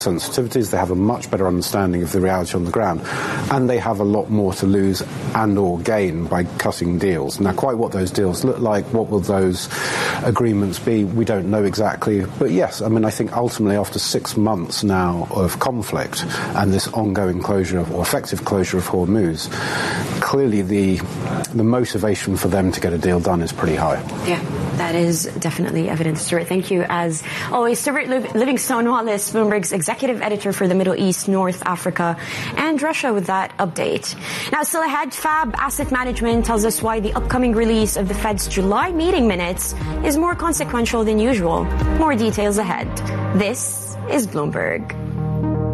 sensitivities, they have a much better understanding of the reality on the ground, and they have a lot more to lose and or gain by cutting deals. Now, quite what those deals look like, what will those agreements be, we don't know exactly. But yes, I mean, I think ultimately after 6 months now of conflict and this ongoing closure or effective closure of Hormuz, clearly the motivation for them to get a deal done is pretty high. Yeah, that is definitely evident, Stuart. Thank you, as always. Stuart Livingstone-Wallace, Bloomberg's executive editor for the Middle East, North Africa, and Russia, with that update. Now, still ahead, FAB Asset Management tells us why the upcoming release of the Fed's July meeting minutes is more consequential than usual. More details ahead. This is Bloomberg.